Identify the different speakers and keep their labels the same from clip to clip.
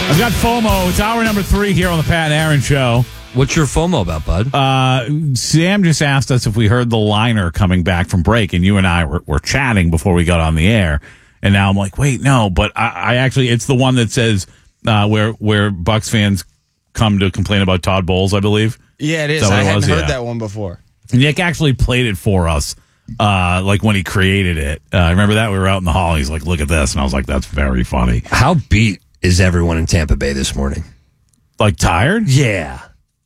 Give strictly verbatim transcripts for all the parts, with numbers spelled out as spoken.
Speaker 1: I've got FOMO. It's hour number three here on the Pat and Aaron Show.
Speaker 2: What's your FOMO about, bud?
Speaker 1: Uh, Sam just asked us if we heard the liner coming back from break, and you and I were, were chatting before we got on the air. And now I'm like, wait, no, but I, I actually, it's the one that says uh, where where Bucks fans come to complain about Todd Bowles, I believe.
Speaker 3: Yeah, it is.
Speaker 1: Is that what
Speaker 3: I
Speaker 1: it
Speaker 3: hadn't
Speaker 1: was?
Speaker 3: heard
Speaker 1: Yeah.
Speaker 3: that one before.
Speaker 1: Nick actually played it for us, uh, like when he created it. Uh, I remember that we were out in the hall. He's like, look at this. And I was like, that's very funny.
Speaker 2: How beat is everyone in Tampa Bay this morning?
Speaker 1: Like tired?
Speaker 2: Yeah.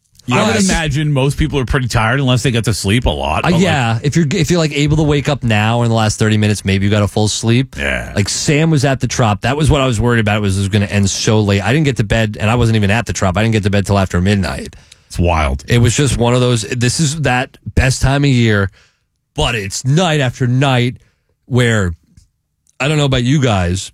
Speaker 1: I would
Speaker 2: Yes.
Speaker 1: imagine most people are pretty tired unless they get to sleep a lot.
Speaker 2: Uh,
Speaker 1: but,
Speaker 2: yeah, if you're if you're like able to wake up now in the last thirty minutes, maybe you got a full sleep.
Speaker 1: Yeah.
Speaker 2: Like Sam was at the Trop. That was what I was worried about. Was it was going to end so late. I didn't get to bed, and I wasn't even at the Trop. I didn't get to bed till after midnight.
Speaker 1: It's wild.
Speaker 2: It was just one of those. This is that best time of year, but it's night after night where I don't know about you guys,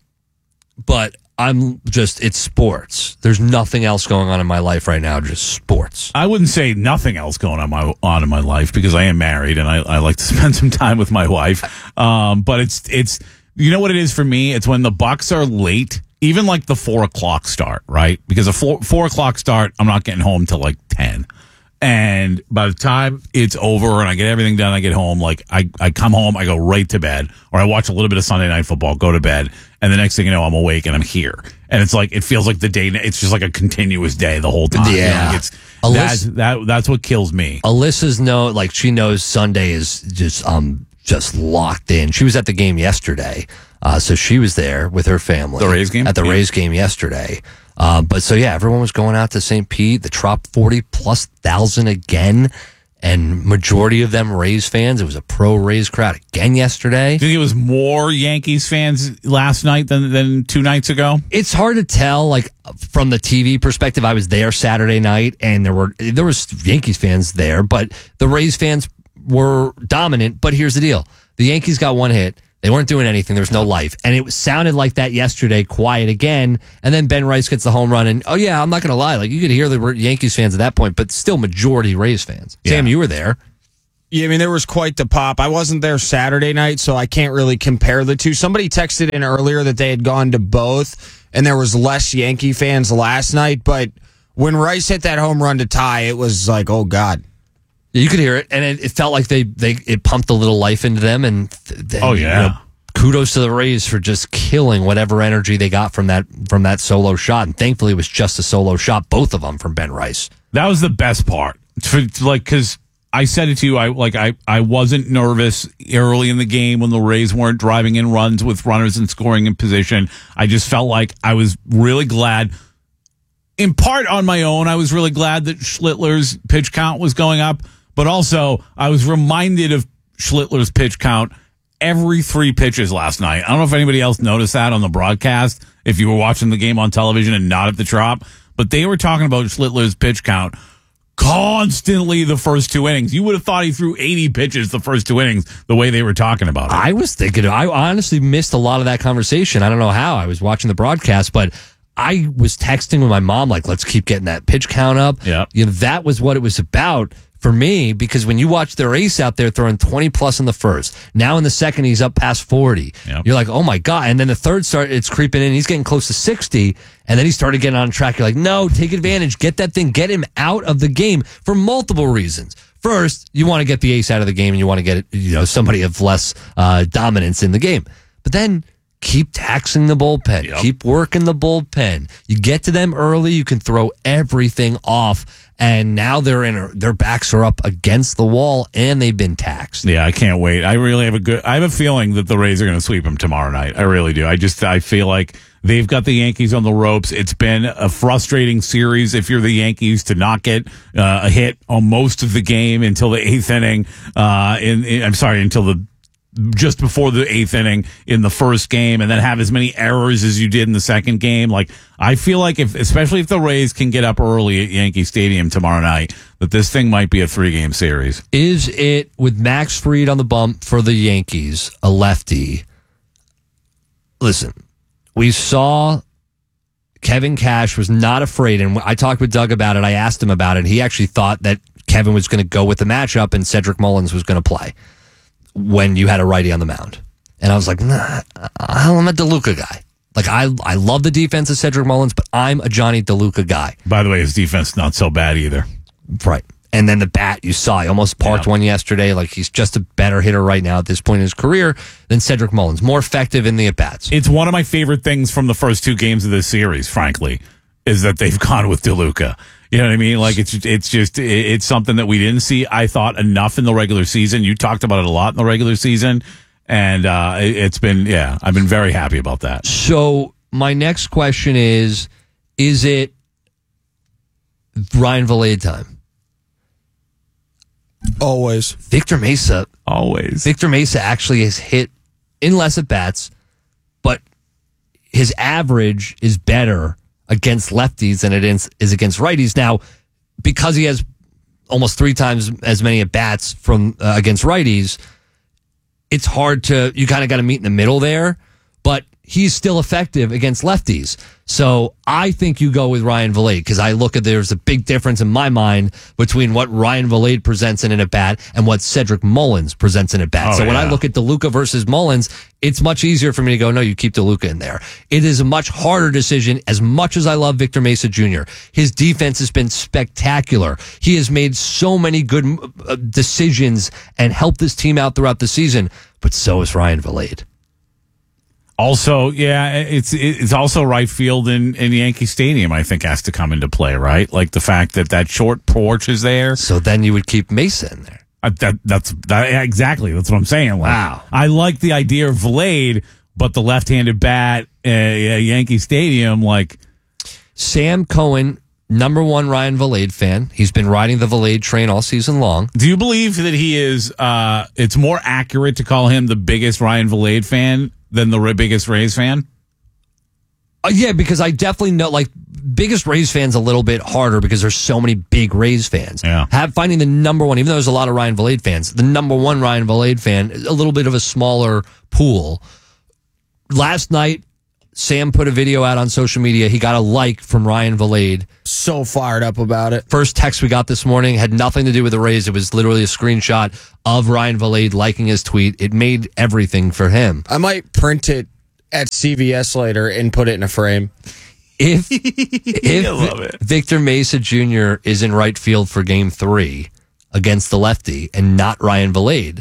Speaker 2: but I'm just, it's sports. There's nothing else going on in my life right now, just sports.
Speaker 1: I wouldn't say nothing else going on my on in my life because I am married and I, I like to spend some time with my wife. Um, but it's it's you know what it is for me? It's when the Bucks are late, even like the four o'clock start, right? Because a four four o'clock start, I'm not getting home till like ten. And by the time it's over and I get everything done, I get home, like I, I come home, I go right to bed, or I watch a little bit of Sunday Night Football, go to bed, and the next thing you know, I'm awake and I'm here. And it's like, it feels like the day, it's just like a continuous day the whole time.
Speaker 2: Yeah.
Speaker 1: You know, like it's,
Speaker 2: Alyssa-
Speaker 1: that's, that, that's what kills me.
Speaker 2: Alyssa's know, like she knows Sunday is just, um, just locked in. She was at the game yesterday. Uh, so she was there with her family.
Speaker 1: The Rays game?
Speaker 2: At the
Speaker 1: Yeah.
Speaker 2: Rays game yesterday. Uh, but so yeah, everyone was going out to Saint Pete, the Trop forty plus thousand again, and majority of them Rays fans. It was a pro Rays crowd again yesterday.
Speaker 1: Do you think it was more Yankees fans last night than, than two nights ago?
Speaker 2: It's hard to tell, like from the T V perspective. I was there Saturday night, and there were there was Yankees fans there, but the Rays fans were dominant. But here's the deal: the Yankees got one hit. They weren't doing anything. There's no life. And it sounded like that yesterday, quiet again. And then Ben Rice gets the home run. And, oh, yeah, I'm not going to lie. Like, you could hear the Yankees fans at that point, but still majority Rays fans.
Speaker 1: Yeah.
Speaker 2: Sam, you were there.
Speaker 3: Yeah, I mean, there was quite the pop. I wasn't there Saturday night, so I can't really compare the two. Somebody texted in earlier that they had gone to both, and there was less Yankee fans last night. But when Rice hit that home run to tie, it was like, oh, God.
Speaker 2: You could hear it, and it, it felt like they, they it pumped a little life into them. And th-
Speaker 1: Oh,
Speaker 2: you
Speaker 1: yeah.
Speaker 2: know, kudos to the Rays for just killing whatever energy they got from that from that solo shot. And thankfully, it was just a solo shot, both of them from Ben Rice.
Speaker 1: That was the best part. For, like, because I said it to you, I like I, I wasn't nervous early in the game when the Rays weren't driving in runs with runners and scoring in position. I just felt like I was really glad. In part on my own, I was really glad that Schlittler's pitch count was going up. But also, I was reminded of Schlittler's pitch count every three pitches last night. I don't know if anybody else noticed that on the broadcast, if you were watching the game on television and not at the Trop, but they were talking about Schlittler's pitch count constantly the first two innings. You would have thought he threw eighty pitches the first two innings the way they were talking about it.
Speaker 2: I was thinking, I honestly missed a lot of that conversation. I don't know how. I was watching the broadcast, but I was texting with my mom, like, let's keep getting that pitch count up.
Speaker 1: Yeah.
Speaker 2: You know, that was what it was about for me, because when you watch their ace out there throwing twenty plus in the first, now in the second, he's up past forty.
Speaker 1: Yep.
Speaker 2: You're like, oh my God. And then the third start, it's creeping in. He's getting close to sixty. And then he started getting on track. You're like, no, take advantage. Get that thing. Get him out of the game for multiple reasons. First, you want to get the ace out of the game and you want to get, you know, somebody of less uh, dominance in the game. But then keep taxing the bullpen.
Speaker 1: Yep.
Speaker 2: Keep working the bullpen. You get to them early, you can throw everything off. And now they're in a, their backs are up against the wall and they've been taxed.
Speaker 1: Yeah, I can't wait. I really have a good, I have a feeling that the Rays are going to sweep them tomorrow night. I really do. I just, I feel like they've got the Yankees on the ropes. It's been a frustrating series if you're the Yankees to not get uh, a hit on most of the game until the eighth inning. Uh, in, in I'm sorry, until the just before the eighth inning in the first game, and then have as many errors as you did in the second game. Like, I feel like if, especially if the Rays can get up early at Yankee Stadium tomorrow night, that this thing might be a three game series.
Speaker 2: Is it, with Max Fried on the bump for the Yankees, a lefty? Listen, we saw Kevin Cash was not afraid, and I talked with Doug about it. I asked him about it. He actually thought that Kevin was going to go with the matchup and Cedric Mullins was going to play when you had a righty on the mound. And I was like, nah, I'm a DeLuca guy. Like, I I love the defense of Cedric Mullins, but I'm a Johnny DeLuca guy.
Speaker 1: By the way, his defense not so bad either.
Speaker 2: Right. And then the bat, you saw, he almost parked
Speaker 1: Yeah.
Speaker 2: one yesterday. Like, he's just a better hitter right now at this point in his career than Cedric Mullins. More effective in the at-bats.
Speaker 1: It's one of my favorite things from the first two games of this series, frankly, is that they've gone with DeLuca. You know what I mean? Like, it's it's just, it's something that we didn't see, I thought, enough in the regular season. You talked about it a lot in the regular season. And uh, it, it's been, yeah, I've been very happy about that.
Speaker 2: So, my next question is, is it Ryan Vilade time?
Speaker 3: Always.
Speaker 2: Victor Mesa.
Speaker 1: Always.
Speaker 2: Victor Mesa actually has hit in less at bats, but his average is better against lefties than it is, is against righties. Now, because he has almost three times as many at bats from uh, against righties, it's hard to, you kind of got to meet in the middle there, but he's still effective against lefties. So I think you go with Ryan Vilade because I look at there's a big difference in my mind between what Ryan Vilade presents in an at-bat and what Cedric Mullins presents in an at-bat.
Speaker 1: Oh,
Speaker 2: so when
Speaker 1: yeah.
Speaker 2: I look at DeLuca versus Mullins, it's much easier for me to go, no, you keep DeLuca in there. It is a much harder decision as much as I love Victor Mesa Junior His defense has been spectacular. He has made so many good uh, decisions and helped this team out throughout the season, but so is Ryan Vilade.
Speaker 1: Also, yeah, it's it's also right field in, in Yankee Stadium, I think, has to come into play, right? Like the fact that that short porch is there.
Speaker 2: So then you would keep Mesa in there.
Speaker 1: Uh, that That's that, yeah, exactly. That's what I'm saying. Like,
Speaker 2: Wow.
Speaker 1: I like the idea of Vilade, but the left-handed bat uh, Yankee Stadium, like.
Speaker 2: Sam Cohen, number one Ryan Vilade fan. He's been riding the Vilade train all season long.
Speaker 1: Do you believe that he is, uh, it's more accurate to call him the biggest Ryan Vilade fan than the biggest Rays fan?
Speaker 2: Uh, yeah, because I definitely know, like, biggest Rays fans a little bit harder because there's so many big Rays fans.
Speaker 1: Yeah.
Speaker 2: Have finding the number one, even though there's a lot of Ryan Vilade fans, the number one Ryan Vilade fan is a little bit of a smaller pool. Last night, Sam put a video out on social media. He got a like from Ryan Vilade.
Speaker 3: So fired up about it.
Speaker 2: First text we got this morning had nothing to do with the Rays. It was literally a screenshot of Ryan Vilade liking his tweet. It made everything for him.
Speaker 3: I might print it at C V S later and put it in a frame.
Speaker 2: If if
Speaker 1: I love it.
Speaker 2: Victor Mesa Junior is in right field for game three against the lefty and not Ryan Vilade,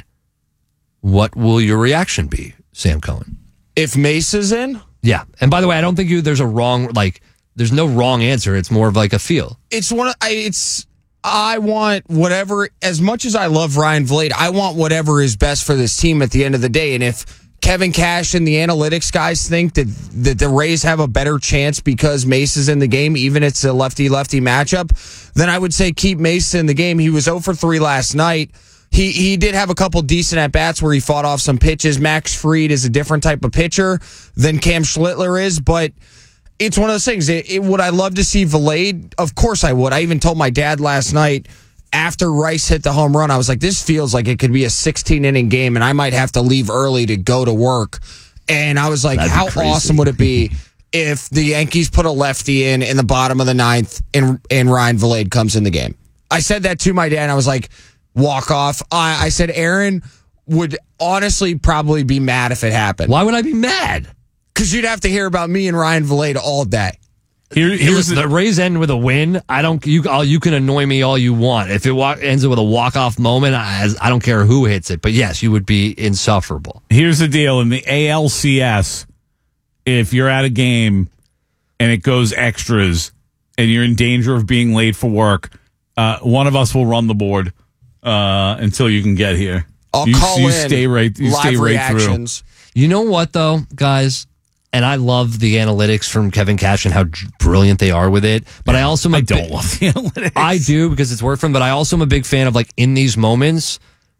Speaker 2: what will your reaction be, Sam Cohen?
Speaker 3: If Mesa's in,
Speaker 2: Yeah. And by the way, I don't think you there's a wrong, like, there's no wrong answer. It's more of like a feel.
Speaker 3: it's one of, I, it's, I want whatever, as much as I love Ryan Vilade, I want whatever is best for this team at the end of the day. And if Kevin Cash and the analytics guys think that, that the Rays have a better chance because Mesa's in the game, even if it's a lefty-lefty matchup, then I would say keep Mesa in the game. He was oh for three last night. He he did have a couple decent at-bats where he fought off some pitches. Max Fried is a different type of pitcher than Cam Schlittler is, but it's one of those things. It, it, would I love to see Vilade? Of course I would. I even told my dad last night after Rice hit the home run, I was like, this feels like it could be a sixteen-inning game, and I might have to leave early to go to work. And I was like,
Speaker 2: That'd be
Speaker 3: how
Speaker 2: crazy.
Speaker 3: awesome would it be if the Yankees put a lefty in in the bottom of the ninth and, and Ryan Vilade comes in the game? I said that to my dad, and I was like, walk off. I, I said Aaron would honestly probably be mad if it happened.
Speaker 2: Why would I be mad?
Speaker 3: Because you'd have to hear about me and Ryan Vilade all day.
Speaker 1: Here, here's
Speaker 2: Listen,
Speaker 1: the,
Speaker 2: the Rays end with a win. I don't. You all you can annoy me all you want. If it walk, ends with a walk off moment, I, I don't care who hits it. But yes, you would be insufferable.
Speaker 1: here's the deal. In the A L C S, if you're at a game and it goes extras and you're in danger of being late for work, uh, one of us will run the board uh, until you can get here.
Speaker 3: I'll
Speaker 1: you,
Speaker 3: call
Speaker 1: you
Speaker 3: in
Speaker 1: stay right. You
Speaker 3: live
Speaker 1: stay right
Speaker 3: reactions.
Speaker 2: You know what though, guys? And I love the analytics from Kevin Cash and how brilliant they are with it. But I also am a
Speaker 1: I don't
Speaker 2: big-
Speaker 1: love the analytics.
Speaker 2: I do because it's worked for him. But I also am a big fan of, like, in these moments,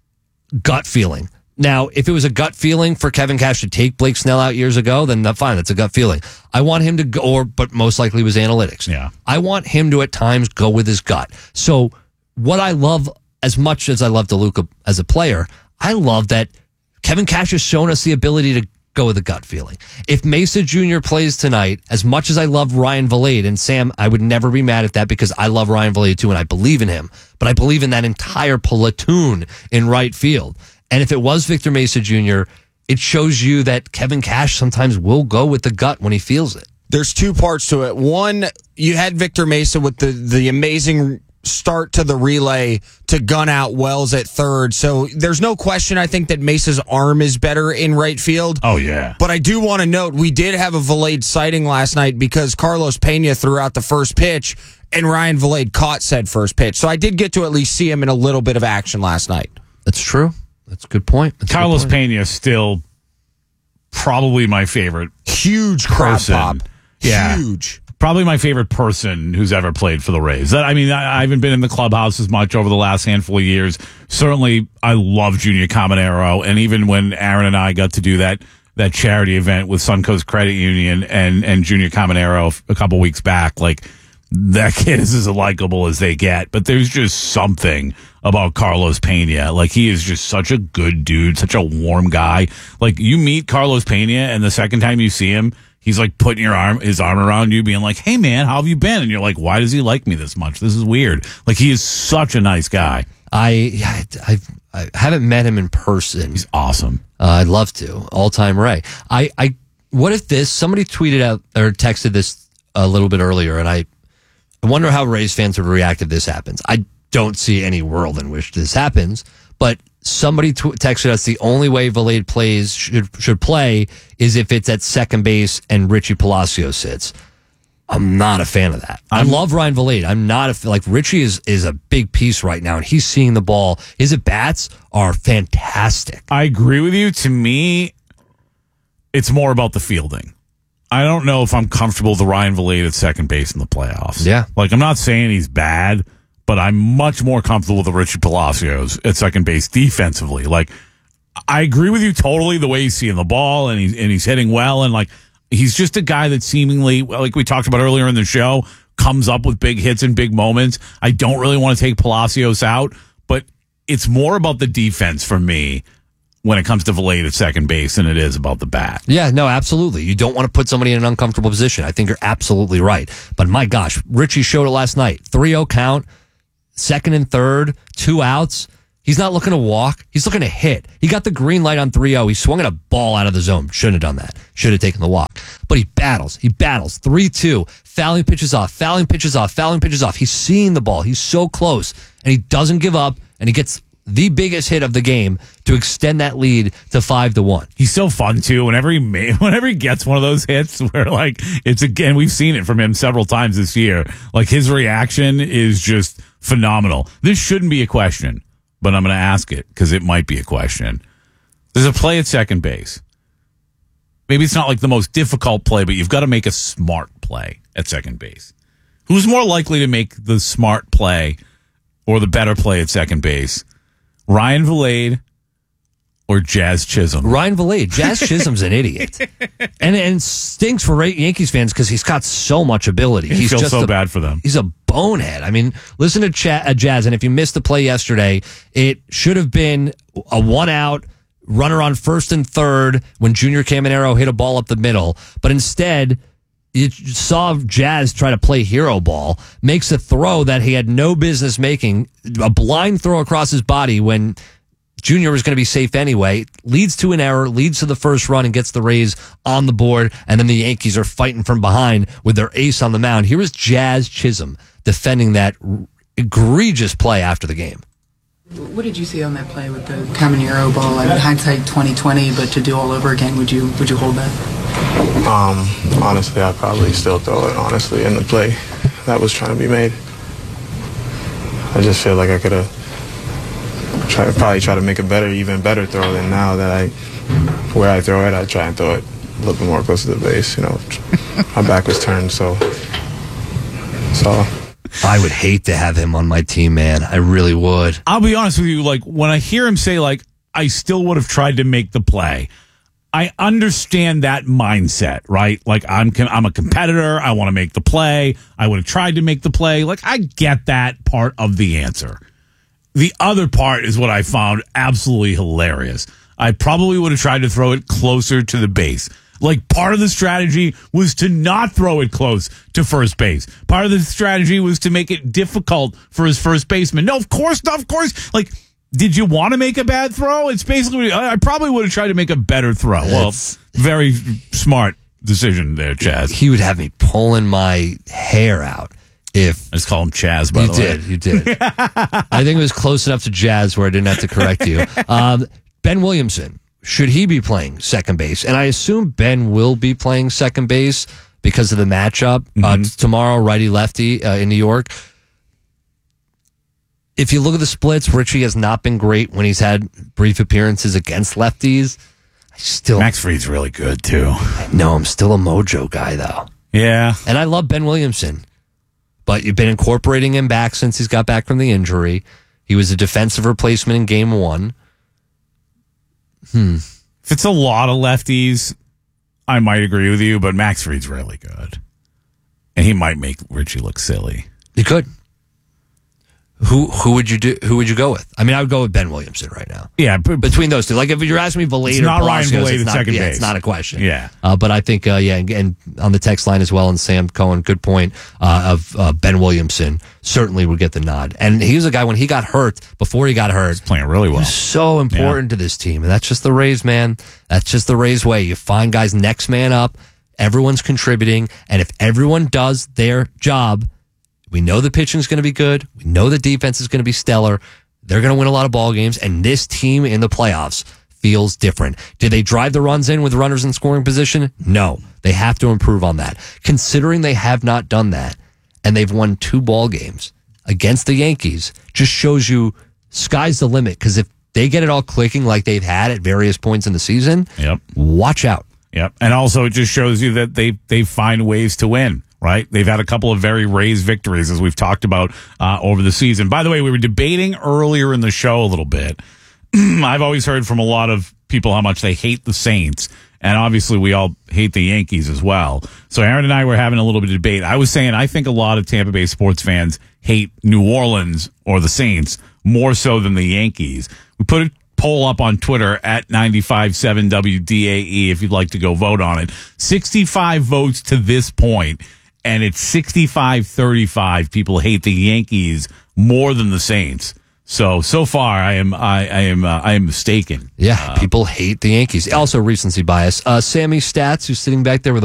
Speaker 2: gut feeling. Now, if it was a gut feeling for Kevin Cash to take Blake Snell out years ago, then that's fine. That's a gut feeling. I want him to go, or but most likely it was analytics.
Speaker 1: Yeah.
Speaker 2: I want him to at times go with his gut. So what I love, as much as I love DeLuca as a player, I love that Kevin Cash has shown us the ability to go with a gut feeling. If Mesa Junior plays tonight, as much as I love Ryan Vilade, and Sam, I would never be mad at that because I love Ryan Vilade too and I believe in him, but I believe in that entire platoon in right field. And if it was Victor Mesa Junior, it shows you that Kevin Cash sometimes will go with the gut when he feels it.
Speaker 3: There's two parts to it. One, you had Victor Mesa with the, the amazing start to the relay to gun out Wells at third. So there's no question, I think, that Mesa's arm is better in right field.
Speaker 1: Oh, yeah.
Speaker 3: But I do want to note, we did have a Valade sighting last night because Carlos Pena threw out the first pitch and Ryan Valade caught said first pitch. So I did get to at least see him in a little bit of action last night.
Speaker 2: That's true. That's a good point. That's
Speaker 1: Carlos
Speaker 2: good point.
Speaker 1: Pena is still probably my favorite.
Speaker 3: Huge crowd
Speaker 1: person.
Speaker 3: pop.
Speaker 1: Yeah.
Speaker 3: Huge.
Speaker 1: Probably my favorite person who's ever played for the Rays. That, I mean, I, I haven't been in the clubhouse as much over the last handful of years. Certainly, I love Junior Caminero, and even when Aaron and I got to do that that charity event with Suncoast Credit Union and and Junior Caminero a couple weeks back, like that kid is as likable as they get. But there's just something about Carlos Pena. Like, he is just such a good dude, such a warm guy. Like, you meet Carlos Pena, and the second time you see him, he's like putting your arm, his arm around you, being like, "Hey man, how have you been?" And you're like, "Why does he like me this much? This is weird." Like, he is such a nice guy.
Speaker 2: I, I, I haven't met him in person.
Speaker 1: He's awesome.
Speaker 2: Uh, I'd love to. All time Ray. I, I, what if this, somebody tweeted out or texted this a little bit earlier, and I, I wonder how Rays fans would react if this happens. I don't see any world in which this happens, but somebody t- texted us the only way Valade plays should should play is if it's at second base and Richie Palacio sits. I'm not a fan of that. I'm, I love Ryan Valade. I'm not a like Richie is is a big piece right now, and he's seeing the ball. His at bats are fantastic.
Speaker 1: I agree with you. To me, it's more about the fielding. I don't know if I'm comfortable with Ryan Valade at second base in the playoffs.
Speaker 2: Yeah,
Speaker 1: like I'm not saying he's bad, but I'm much more comfortable with the Richie Palacios at second base defensively. Like, I agree with you totally the way he's seeing the ball and he's, and he's hitting well. And like, he's just a guy that seemingly, like we talked about earlier in the show, comes up with big hits and big moments. I don't really want to take Palacios out, but it's more about the defense for me when it comes to Valade at second base than it is about the bat.
Speaker 2: Yeah, no, absolutely. You don't want to put somebody in an uncomfortable position. I think you're absolutely right. But my gosh, Richie showed it last night. three oh count. Second and third, two outs. He's not looking to walk. He's looking to hit. He got the green light on three oh. He swung at a ball out of the zone. Shouldn't have done that. Should have taken the walk. But he battles. He battles. three two. Fouling pitches off. Fouling pitches off. Fouling pitches off. He's seeing the ball. He's so close. And he doesn't give up. And he gets the biggest hit of the game to extend that lead to five to one.
Speaker 1: He's so fun too. Whenever he may, whenever he gets one of those hits where like it's again, we've seen it from him several times this year. Like, his reaction is just phenomenal. This shouldn't be a question, but I'm going to ask it because it might be a question. There's a play at second base. Maybe it's not like the most difficult play, but you've got to make a smart play at second base. Who's more likely to make the smart play or the better play at second base? Ryan Valade or Jazz Chisholm?
Speaker 2: Ryan Valade. Jazz Chisholm's an idiot. And and stinks for Yankees fans because he's got so much ability.
Speaker 1: He
Speaker 2: He's
Speaker 1: feels
Speaker 2: just
Speaker 1: so
Speaker 2: a,
Speaker 1: bad for them.
Speaker 2: He's a bonehead. I mean, listen to Ch- uh, Jazz, and if you missed the play yesterday, it should have been a one out, runner on first and third when Junior Caminero hit a ball up the middle. But instead, you saw Jazz try to play hero ball, makes a throw that he had no business making, a blind throw across his body when Junior was going to be safe anyway, leads to an error, leads to the first run, and gets the Rays on the board, and then the Yankees are fighting from behind with their ace on the mound. Here is Jazz Chisholm defending that egregious play after the game.
Speaker 4: What did you see on that play with the Caminero ball? I mean, hindsight twenty twenty, but to do all over again, would you would you hold that?
Speaker 5: Um, honestly, I'd probably still throw it, honestly, in the play that was trying to be made. I just feel like I could have tried, probably try to make a better, even better throw than now that I, where I throw it, I try and throw it a little bit more close to the base, you know. My back was turned, so, so.
Speaker 2: I would hate to have him on my team, man. I really would.
Speaker 1: I'll be honest with you. Like, when I hear him say, like, I still would have tried to make the play, I understand that mindset, right? Like, I'm I'm a competitor. I want to make the play. I would have tried to make the play. Like, I get that part of the answer. The other part is what I found absolutely hilarious. I probably would have tried to throw it closer to the base. Like, part of the strategy was to not throw it close to first base. Part of the strategy was to make it difficult for his first baseman. No, of course not. Of course. Like, did you want to make a bad throw? It's basically, I, I probably would have tried to make a better throw. Well,
Speaker 2: It's-
Speaker 1: very smart decision there, Chaz.
Speaker 2: He would have me pulling my hair out if
Speaker 1: I just call him Chaz, by
Speaker 2: you
Speaker 1: the way.
Speaker 2: did. You did. I think it was close enough to Jazz where I didn't have to correct you. Um, Ben Williamson, should he be playing second base? And I assume Ben will be playing second base because of the matchup uh, tomorrow, righty lefty uh, in New York. If you look at the splits, Richie has not been great when he's had brief appearances against lefties. I still
Speaker 1: Max Fried's really good, too.
Speaker 2: no, I'm still a mojo guy though.
Speaker 1: Yeah.
Speaker 2: And I love Ben Williamson, but you've been incorporating him back since he's got back from the injury. He was a defensive replacement in game one. Hmm.
Speaker 1: If it's a lot of lefties, I might agree with you, but Max Fried's really good. And he might make Richie look silly.
Speaker 2: You could. Who who would you do? Who would you go with? I mean, I would go with Ben Williamson right now.
Speaker 1: Yeah, but
Speaker 2: Between those two, like if you're asking me, Valade
Speaker 1: It's
Speaker 2: or
Speaker 1: not Ryan
Speaker 2: Palacios,
Speaker 1: Valade
Speaker 2: it's
Speaker 1: at
Speaker 2: not,
Speaker 1: second
Speaker 2: yeah,
Speaker 1: base.
Speaker 2: It's not a question.
Speaker 1: Yeah.
Speaker 2: uh, but I think uh, yeah, and, and on the text line as well, and Sam Cohen, good point uh, of uh, Ben Williamson certainly would get the nod. And he was a guy when he got hurt. Before he got hurt,
Speaker 1: playing really well.
Speaker 2: so important to this team. And that's just the Rays, man. That's just the Rays way. You find guys next man up. Everyone's contributing. And if everyone does their job, we know the pitching is going to be good. We know the defense is going to be stellar. They're going to win a lot of ball games. And this team in the playoffs feels different. Did they drive the runs in with runners in scoring position? No. They have to improve on that. Considering they have not done that, and they've won two ball games against the Yankees, just shows you sky's the limit. Because if they get it all clicking like they've had at various points in the season,
Speaker 1: Yep.
Speaker 2: watch out.
Speaker 1: Yep. And also, it just shows you that they, they find ways to win, right? They've had a couple of very Rays victories, as we've talked about uh, over the season. By the way, we were debating earlier in the show a little bit. I've always heard from a lot of people how much they hate the Saints. And obviously, we all hate the Yankees as well. So Aaron and I were having a little bit of debate. I was saying I think a lot of Tampa Bay sports fans hate New Orleans or the Saints more so than the Yankees. We put a poll up on Twitter at ninety-five point seven W D A E if you'd like to go vote on it. sixty-five votes to this point, and it's sixty-five thirty-five. People hate the Yankees more than the Saints. So so far, I am I, I am uh, I am mistaken.
Speaker 2: Yeah, people hate the Yankees. Also, recency bias. Uh, Sammy Stats, who's sitting back there with a